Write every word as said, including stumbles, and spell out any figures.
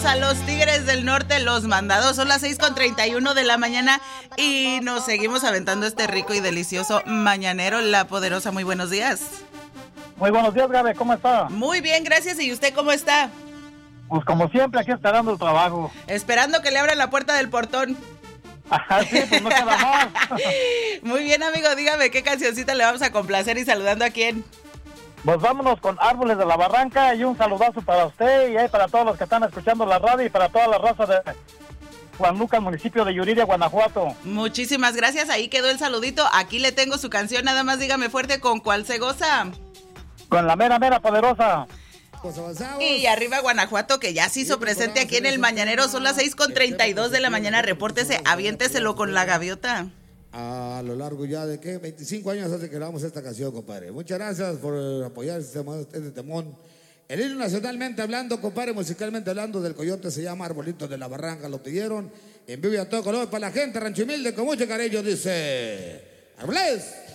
Saludos a los Tigres del Norte, los mandados. Son las seis con treinta y uno de la mañana y nos seguimos aventando este rico y delicioso mañanero. La Poderosa, muy buenos días. Muy buenos días, Gabe, ¿cómo está? Muy bien, gracias. ¿Y usted cómo está? Pues como siempre, aquí esperando el trabajo. Esperando que le abran la puerta del portón. Ajá, sí, pues no queda más. Muy bien, amigo, dígame qué cancioncita le vamos a complacer y saludando a quién. Pues vámonos con Árboles de la Barranca y un saludazo para usted y ahí para todos los que están escuchando la radio y para toda la raza de Juan Lucas, municipio de Yuriria, Guanajuato. Muchísimas gracias, ahí quedó el saludito. Aquí le tengo su canción, nada más dígame fuerte con cuál se goza. Con la mera, mera poderosa. Y arriba Guanajuato, que ya se hizo presente aquí en el Mañanero. Son las seis con treinta y dos de la mañana. Repórtese, aviénteselo con la gaviota. A lo largo ya de, ¿qué? veinticinco años hace que grabamos esta canción, compadre. Muchas gracias por apoyar este, este temón. El himno nacionalmente hablando, compadre, musicalmente hablando, del Coyote se llama Arbolitos de la Barranca. Lo pidieron en vivo y a todo color para la gente, Rancho Humilde, con mucho cariño, dice... ¡Árboles!